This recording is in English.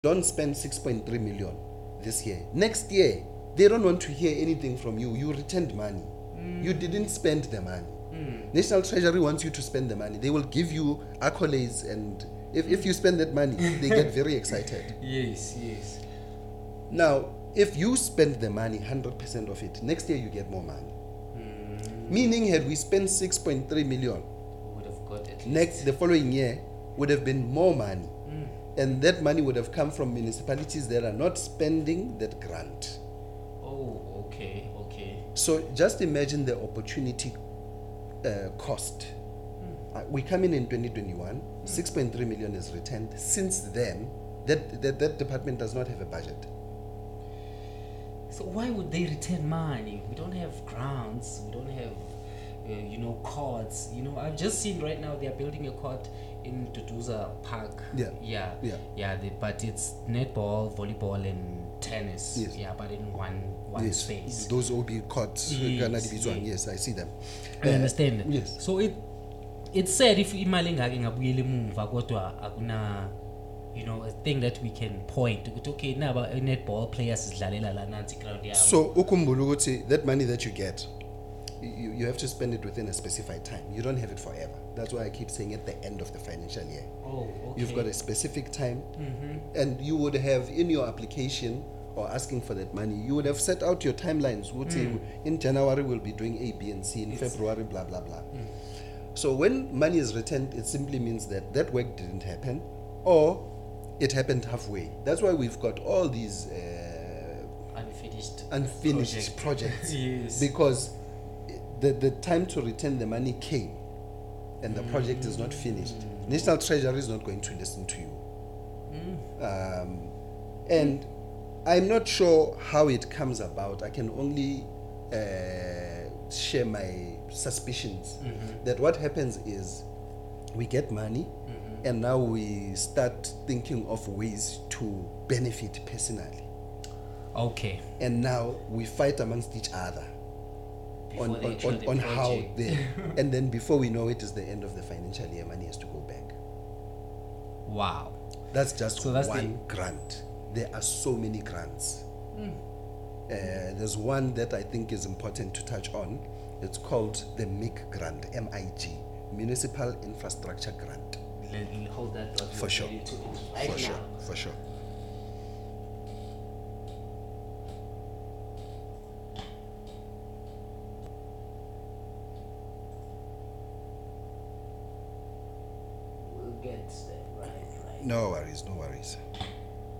don't spend 6.3 million this year, next year, they don't want to hear anything from you. You returned money. You didn't spend the money. National Treasury wants you to spend the money. They will give you accolades, and if you spend that money, they get very excited. Yes. Now, if you spend the money, 100% of it, next year you get more money. Meaning, had we spent 6.3 million, Would have got it. the following year would have been more money. And that money would have come from municipalities that are not spending that grant. Oh, okay. So just imagine the opportunity cost. We come in 2021, 6.3 million is returned. Since then, that department does not have a budget. So why would they return money? We don't have grounds. We don't have, courts. I've just seen right now they are building a court in Tutuza Park. Yeah. But it's netball, volleyball, and tennis. Yes. Yeah, but in one Yes, space. those OB courts. Yes, I see them. I understand. Yes. So it's said if imali engake ngabuyela emuva kodwa akuna a thing that we can point to, okay, naba netball players sidlalela la nansi ground yabo. So ukhumbula ukuthi that money that you get, you have to spend it within a specified time. You don't have it forever. That's why I keep saying at the end of the financial year. Oh, okay. You've got a specific time, and you would have in your application or asking for that money, you would have set out your timelines. Would say in January we'll be doing A, B, and C. In February, blah blah blah. So when money is returned, it simply means that that work didn't happen, or it happened halfway. That's why we've got all these unfinished projects. Yes. Because the time to return the money came, and the project is not finished. National Treasury is not going to listen to you. And I'm not sure how it comes about. I can only share my suspicions that what happens is we get money, and now we start thinking of ways to benefit personally. Okay. And now we fight amongst each other on how they, and then before we know it is the end of the financial year, money has to go back. Wow. That's just one grant. There are so many grants. There's one that I think is important to touch on. It's called the MIG grant, MIG, Municipal Infrastructure Grant. Hold that thought. For sure. For sure. We'll get that right. No worries.